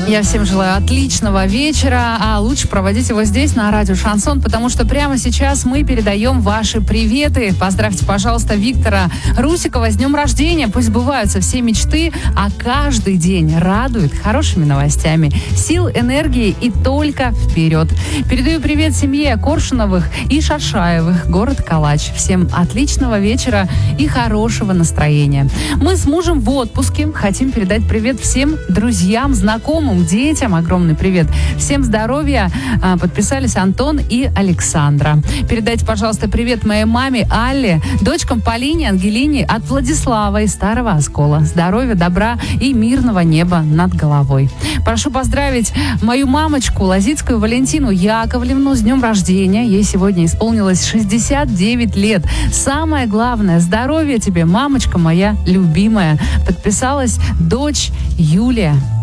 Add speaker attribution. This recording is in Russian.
Speaker 1: Я всем желаю отличного вечера, а лучше проводить его здесь, на радио Шансон, потому что прямо сейчас мы передаем ваши приветы. Поздравьте, пожалуйста, Виктора Русикова с днем рождения. Пусть сбываются все мечты, а каждый день радует хорошими новостями. Сил, энергии и только вперед. Передаю привет семье Коршуновых и Шашаевых, город Калач. Всем отличного вечера и хорошего настроения. Мы с мужем в отпуске. Хотим передать привет всем друзьям, знакомым, детям. Огромный привет. Всем здоровья. Подписались Антон и Александра. Передайте, пожалуйста, привет моей маме Алле, дочкам Полине, Ангелине от Владислава из Старого Оскола. Здоровья, добра и мирного неба над головой. Прошу поздравить мою мамочку Лозицкую Валентину Яковлевну с днем рождения. Ей сегодня исполнилось 69 лет. Самое главное, здоровья тебе, мамочка моя любимая. Подписалась дочь Юлия.